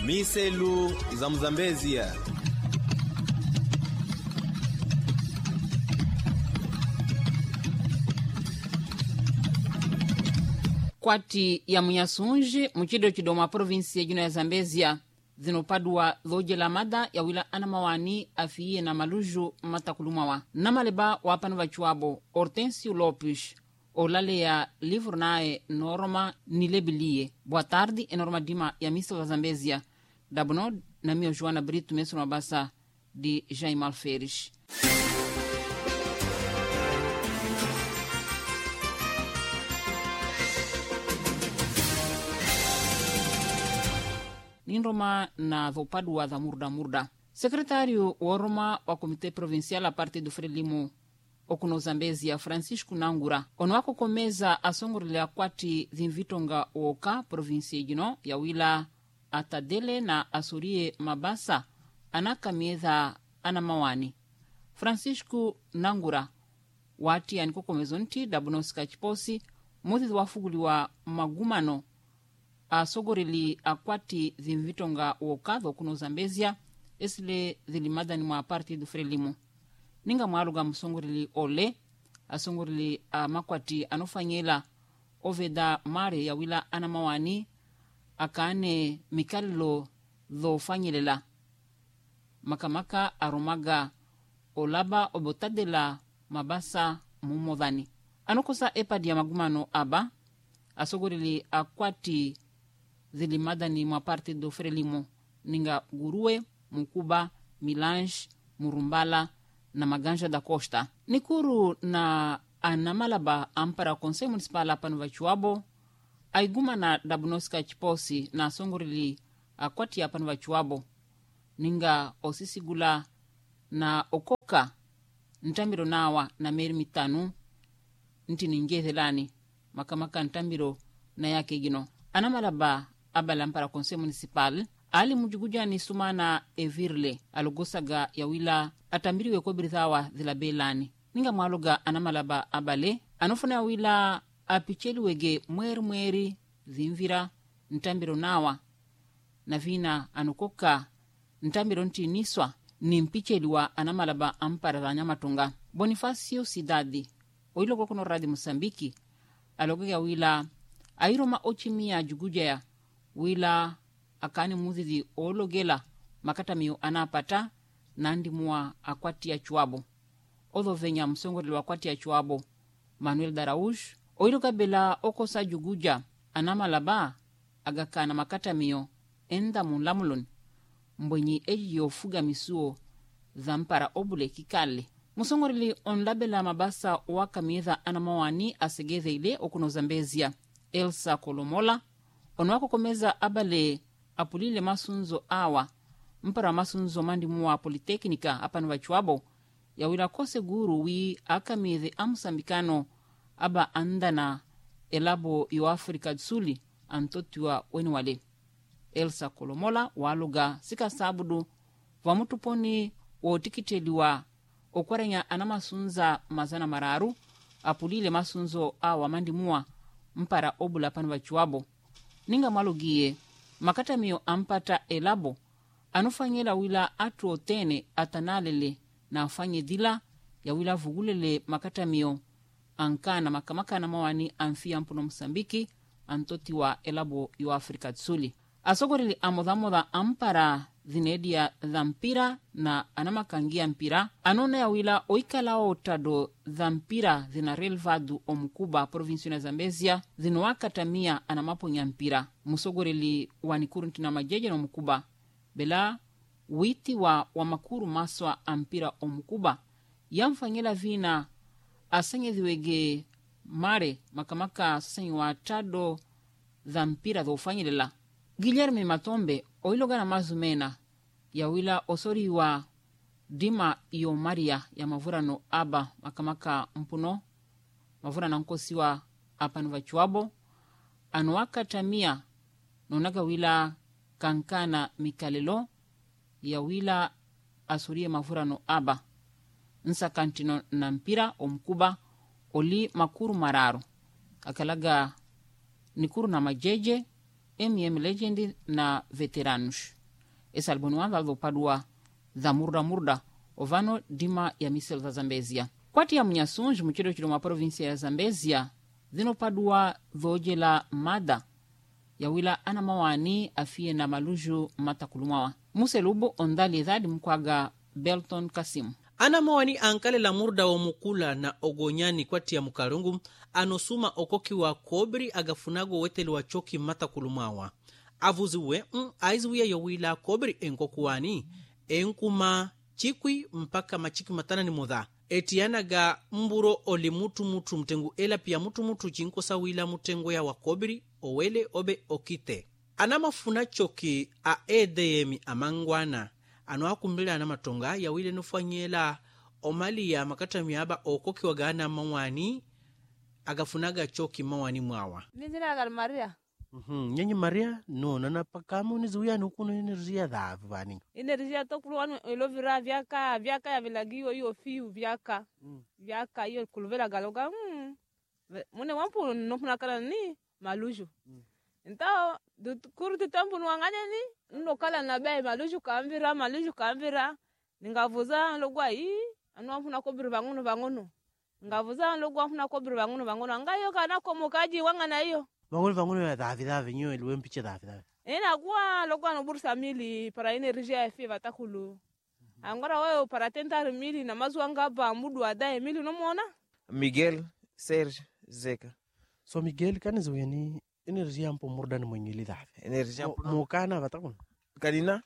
Miselu za Mzambezia. Kwati ya Munyasunji muchido chidoma provinsi ya jino ya Zambezia zinopadwa dhoje la mada ya wila anamawani afiye na maluju matakulumawa na maleba wapanu wachuabo Hortensio Lopes olale ya livro nae norma nilebilie. Boa tarde, enorma dima ya misa wa Zambezia dabono na mio Joana Brito meso mabasa de Jaime Alferes. Nindoma na vopadua da murda. Secretário Oroma wa Comitê Provincial a parte do Frelimo okuno Zambezia Francisco Nangura ono wako komeza asongorele kwati dhinvitonga oka provinsi jino ya wila atadele na asurie mabasa anakamiedha anamawani. Francisco Nangura wati anikokomezonti dabunosika chiposi muthi wafuguliwa magumano asogoreli akwati dhinvitonga oka okuno Zambezia esile dhilimadani mwa parte do Frelimo. Ninga mwaluga msongorili ole asongorili makwati anofanyela oveda mare ya wila anamawani akane mikalilo dho fanyelela makamaka aromaga olaba obotadela mabasa mumodhani anokosa epadi ya magumano aba asogorili akwati dhilimadani mwa parte do Frelimo ninga Gurue, Mukuba, Milange, Murumbala na Maganja da Costa. Nikuru na anamalaba ampara Conselho Municipal apano vachuabo aiguma na dabunosika chiposi na songorili akwati apano vachuabo ninga osisigula na okoka ntambiro nawa na meri mitanu ntini ngethelani makamaka ntambiro na yake gino. Anamalaba abala ampara Conselho Municipal ali mujugujani sumana evirle alugosaga ya wila atambiriwe kwa birithawa dhila belani. Ninga mwaluga anamalaba abale anofuna ya wila apicheli wege mweri dhimvira ntambiro nawa na vina anukoka ntambiro nti niswa ni mpicheli wa anamalaba ampara za nyamatunga. Bonifacio Sidadi oilo kwa kuno radi Mosambiki aloga ya wila airoma ochimia jugujaya wila akani muzidi ologela makatamiyo anapata nandi mua akwati ya chuabo. Odho venya msongorili wakwati ya chuabo Manuel Darauj oilo kabela okosa juguja anamalaba agakana makatamiyo enda mulamulon mbwenyi eji yofuga misuo dhampara obule kikale. Msongorili onlabela mabasa wakamiedha anamawani asegeze ile okuno Zambezia Elsa Kolomola onwako komeza abale apulile masunzo awa mpara masunzo mandi muwa Politeknika apano vachuabo ya wila kose guru wi akamidhe amusambikano aba andana elabo yo Afrika Dsuli antotiwa weni wale. Elsa Kolomola waluga sika sabudu vamutuponi wotikiteliwa okwarenya anamasunza mazana mararu apulile masunzo awa mandi muwa mpara obula apano vachuabo. Ninga malugie makatamiyo ampata elabo anufanyela wila atu otene atanalele na afanye dila ya wila vugulele makatamiyo ankana makamaka na mawani amfia mpuno Msambiki antoti wa elabo yo Afrika Dsuli. Asogorili amodhamoda ampara dhinedia dhampira na anamakangia mpira anona ya wila oikalao otado dhampira dhina relvadu omukuba provinsi na Zambezia dhinowakatamia anamaponya mpira. Musogorili wanikuru ntina majeje na omukuba bela witi wa makuru maswa ampira omukuba yamfanyela vina asanye dhiwege mare makamaka sasanyi wa tado dhampira dhofanyelela. Guilherme Matombe oiloga na mazumena ya wila osori wa dima iyo Maria ya mavurano aba makamaka mpuno mavurana nkosiwa apanu vachuabo anuaka tamia nonaga wila kankana mikalelo ya wila asurie mavurano aba nsakantino na mpira omkuba oli makuru mararo akalaga nikuru na majeje MM Legend na veteranos. esse albonoanda lopadua da murda ovano dima ya misel za Zambezia. Kwati ya munyasunji muchiro chilo mwa provinsia ya Zambezia zinopadua dhojela mada ya wila ana mawani afie na maluju matakulumawa. Muselubu ondali dhadi mkwaga Belton Kasimu. Ana mawani ankale la murda wa mukula na ogonyani kwati ya mukarungu anosuma okoki wa kobri agafunago weteli wa choki matakulumawa. Avuziwe aiziwe ya wila kobri enkokuwani enkuma chikwi mpaka machiki matana ni modha. Etiana ga mburo oli mutu mtengu ela pia mutu chinkosa wila mutengo ya wakobiri owele obe okite. Anama funa choki a edemi amangwana. Ano akumbele anama tonga ya wile nufanyela omali ya makata miaba okoki wagana mawani agafunaga choki mawani mwawa. Nijina agar Maria. Nyenyi Maria no nana pakamu nizuya nukuno energia dhavu bani. Energia tokulu wanu ilovira vyaka ya vilagiyo iyo fiu vyaka. Vyaka iyo kuluvela galoga. Mune wampu nopuna kala ni maluju. Ntao kurti tampu nuanganya ni nokala nabe maluju kaambira. Ningavuza logwa hii anu wampu nakobiri vangono. Ngavuza logwa wampu nakobiri vangono. Angayo kana komokaji wangana iyo. Vangono ya dhavi nyo ilwe mpiche dhavi. Ena kuwa logwa no bursa mili para energia ya fi vatakulu. Angora wewe para tentari mili na mazu ngaba mudu adaye mili no muona? Miguel Serge Zeka. So Miguel kanizo yani energia mpo murda ni mwenye lidhavi. Energia mpo mukana vatakulu. Kanina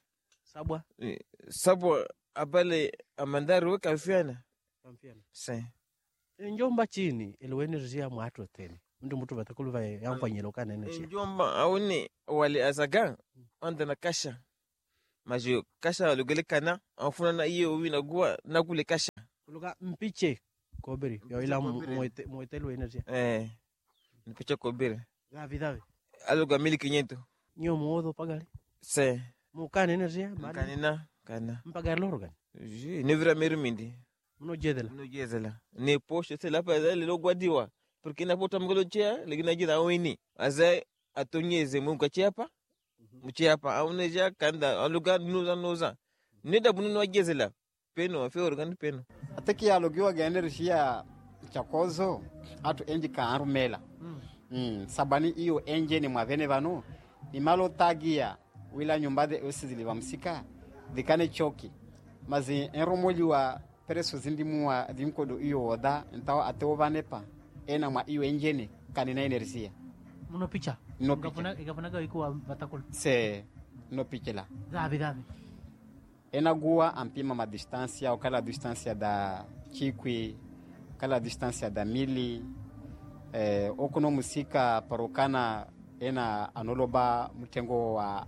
sabwa abale amandari weka mfiana. Se. Njomba chini ilwe energia mwatu teni. Mtu vatakulu va yamfanyelo kana energia. Njomba aone wale azaga anda na kasha. Majo kasha lugele kana afuna na iyo wina gua na kule kasha. Luga mpiche kobiri yo ila moitelo energia. Mpiche kobiri. Dhavi. Aluga 1500. Nyo modo pagali. Se. Mukana energia kanina kana. Mpagar lorgan. Nevira mermindi. Mno jezela. Ne poshe se la pa zale lo gwadiwa. Porque na pota mgolo chia legina jida wini. Azai atonyeze mungu chiapa. Mchiapa auneja kanda aluga nuza. Nida bunu no jezela. Peno afi organ peno. Ataki alogiwa ga energia chakozo atu enji ka arumela. Sabani iyo enje ni mwavene vano ni malo tagia wila nyumbade osizili vamsika dikane choki mazi enromoli wa pereso zindimuwa dimkodo iyo oda ntawa ateo vanepa ena ma iyo enjene kanina energia no picha ikafunaga wikuwa vatakulu se no pichela dhavi ena gua ampima ma distancia okala distancia da chikwi kala distancia da mili okuno musika parokana ena anoloba mutengo wa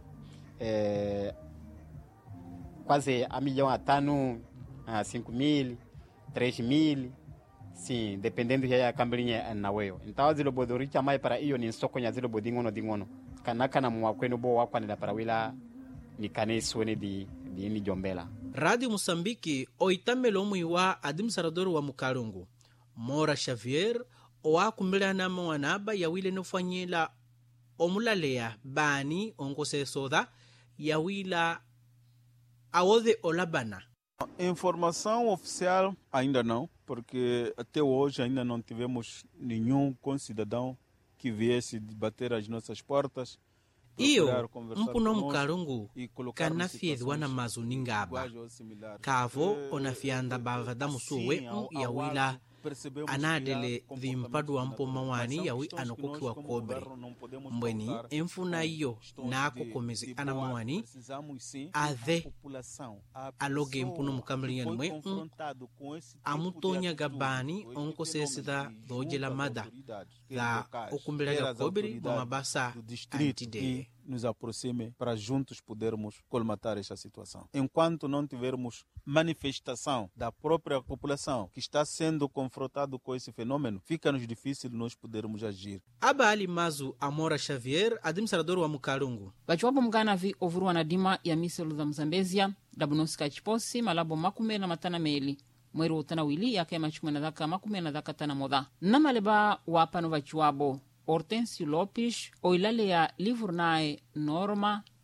quase a milhão a tano 5.000 3.000 sim dependendo ya kamblinha na wewe então zilo bodoricha mai para iyo ni soko nya zilo bodingono kana mwakweno bo wakwanela para wila ni kanesone di ni jombela. Radio Mosambiki oitamelo muiwa administrador wa Mukarungu Mora Xavier oa kumbela na mwanaba ya wile nofanyela omulalea bani onkose soda ya wila aode olabana. Informação oficial ainda não, porque até hoje ainda não tivemos nenhum concidadão que viesse debater as nossas portas. Iyo mpuno Mukarungu kanafiedwa na mazuningaba kavo onafianda bava damusuwe ya wila anadele dhimpadu wa mpo mawani yawi anokoki wa kobre mbweni enfuna iyo na kukomezi ana mawani adhe aloge mpuno mukamliyan mwe amutonya gabani onko sesida dojela mada la okumbela ya kobre bomabasa antide nos aproxime para juntos podermos colmatar esta situação. Enquanto não tivermos manifestação da própria população que está sendo confrontado com esse fenômeno, fica-nos difícil nós podermos agir. Abali Mazu Amora Xavier, administrador wa Mukarungu. Bachiwapo mgana vi ovurua na dima ya miselu za Mzambezia, dabunosika chiposi malabo makumena matana meli. Mweru utana wili yake machumena dhaka makumena dhaka tana moda. Namaleba wapano bachiwabo Hortensio Lopes oilale ya Livurnae Norma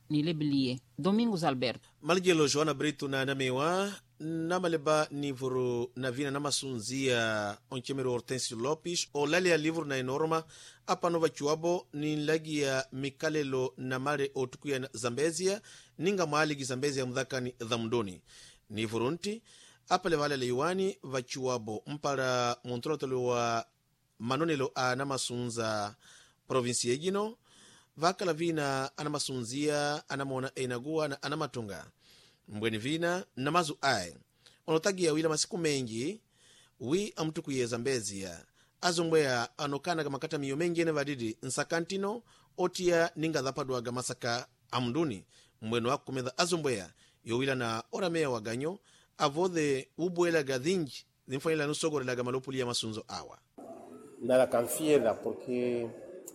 ni lebilie. Domingos Alberto. Malijelo Joana Brito na namewa na maleba nivuru na vina na masunzia onchemero Hortensio Lopes o lali ya livru na enorma apa nova chuabo ni lagi ya mikalelo na mare otuku ya Zambezia ninga maaligi Zambezia mdhakani dhamdoni nivuru nti apa levale leiwani vachuabo mpara montrotolo wa manonelo a na masunza provinsia gino vakala vina ana masunzia anamona enagua na anamatunga mbweni vina na mazu ae onotagia wila masiku mengi wi amtuku ye Zambezia azongwea anokana kama kata miyo mengi ene vadidi nsakantino otia ninga dhapadwaga masaka amduni mbwenu wako kumedha azongwea yowila na oramea waganyo avode ubuela gadhinji zinfanyila nusogore laga malopuli ya masunzo awa nala kanfieda porque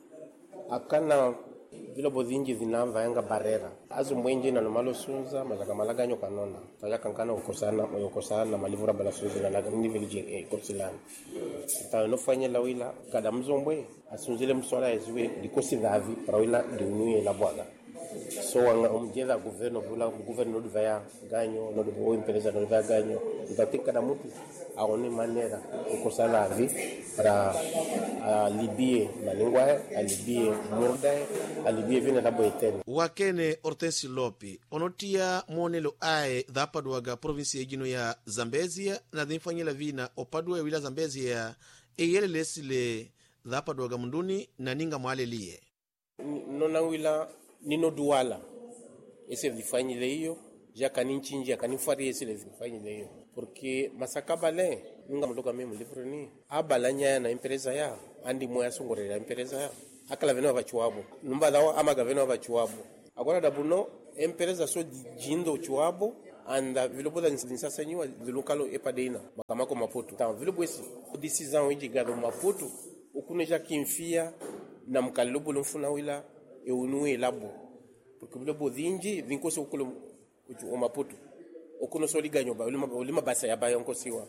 akana vile bodhinji zinavanga barera azu mwenje na nomalo sunza mazaka malaganyo kanona taya kankana ukosana malivura bala sunza na laga ni vile korsilana ta no fanya lawila kada mzombwe asunzile mswala ezwe likosi davi prawila diunuye la bwaga so wanga umjeza governo do vaya ganyo no do empresa no vaya ganyo itatika na mtu aone manera ukosana avi para alibie malingwa alibie murda alibie vina labo eteni wakene Hortensio Lopes onotia monelo ae dhapadwaga provinsi egino ya Zambezia na dhimfanyila vina opadwa wila Zambezia eyele lesile dhapadwaga munduni na ninga mwale liye nona wila nino duala ese vifanyile hiyo jaka ninchinji akanifari ese vifanyile hiyo porque masakabale ninga mloga mimi livro ni abalanya na empresa ya andi moya sungorera empresa ya akala veno vachuabo numba dawa ama gaveno vachuabo agora dabuno empresa so jindo chuabo anda viloboda nsasa nyiwa vilokalo epadeina makamako maputo ta vilobwesi decision inji gado maputo ukuneja kimfia na mkalobo mfuna wila eunue labo porque vilobo dhinji vinkoso ukulo o maputo okuno so liganyo ba ulima basa ya bayo nkosiwa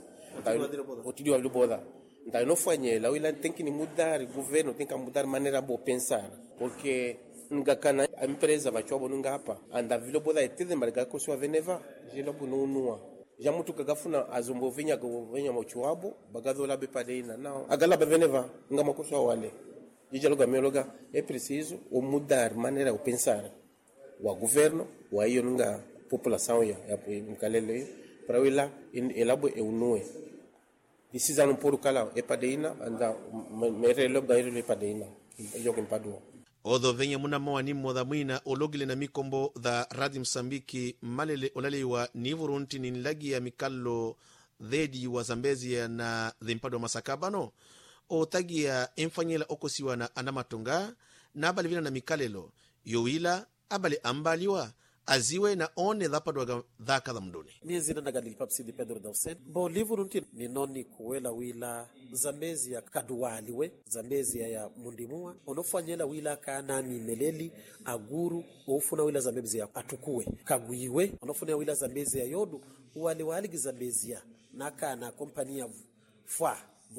otidiwa viloboda nda no fanye la wila tenkini mudar governo tenka mudar manera bo pensar porque ngakana empresa vachobo nunga hapa anda viloboda etede marga ko so veneva jilobo nunua jamutu kagafuna azombo vinya mochuabo bagazola be padeina now agala be veneva ngama ko so wale jijaloga meloga é preciso o mudar maneira de pensar o governo o aí nunga população ya mkalele para ela elabo eunue precisa não por cala é padeina anda merelo gairo é padeina jogo em padua odho venye muna mwani modha mwina ologile na mikombo dha Radio Msambiki malele olalewa ni vurunti ni nlagi ya mikallo dhedi wa Zambezia na dhimpado masakabano o tagia emfanyela okosiwa na anamatonga na abali vina na mikalelo yowila abali ambaliwa aziwe na one dhapadwaga dhaka dha mduni miezi na gali papsi di Pedro Dausen bo livru nti ni noni kuwela wila Zambezia kaduwaliwe Zambezia ya mundimua onofanyela wila kana ni meleli aguru ofuna wila Zambezia atukuwe kaguiwe onofuna wila Zambezia yodu wali Zambezia na kana kompania fwa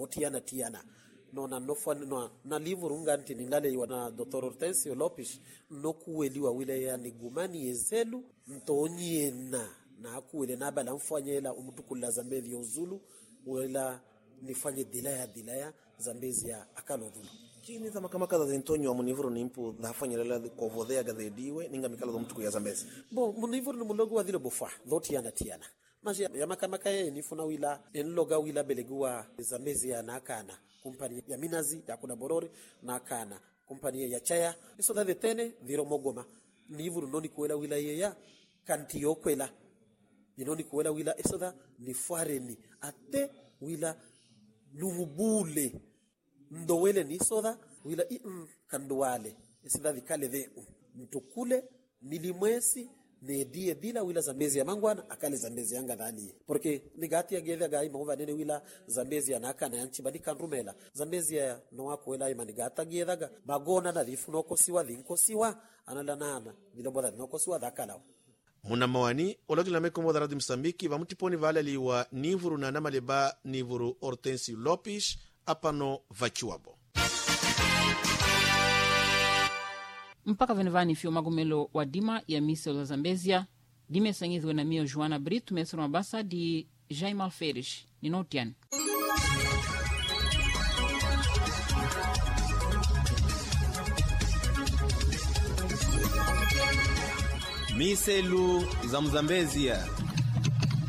tiana nona nofano na livru nganti ningale wana Dr. Hortensio Lopes no kuweliwa wilaya ni gumani ezelu ntonyena na kuwele na bala mfanyela umutukula Zambezia uzulu wela nifanye dilaya Zambezia akalodhulu kini za makamaka za zintonyo wa munivuru ni mpu dhafanyela kovodhea gadhediwe ninga mikalo za mtuku ya Zambezia bo munivuru ni mulogu wa dhile bofa tiana maji ya makamaka ye nifuna wila enloga wila belegua Zambezia na kana kumpani ya minazi ya kuna borori na kana kumpani ya chaya iso da tene viro mogoma nivuru noni kuela wila ya kantiyo kwela noni kuela wila iso da ni fareni ate wila lumubule ndowele ni soda wila kanduwale isida vikale ve mtukule milimwesi nedie bila wila Zambezia mangwana akale Zambezia anga dhani porque nigati ya gedha gai mahova nene wila Zambezia na aka na yanchi bali kanrumela Zambezia no wako wela ima nigata gedha ga bagona na lifu noko siwa analanana viloboda noko siwa dhakalao muna mawani ologila mekomo da Radio Msambiki va mutiponi vale liwa nivuru na namaleba nivuru Hortensio Lopes apano vachuabo mpaka venevani fio magomelo wa dima ya misa la Zambezia dimesanyizwe na mio Joana Brito mesoro mabasa di Jaime Alferes ninotian miselu za Mzambezia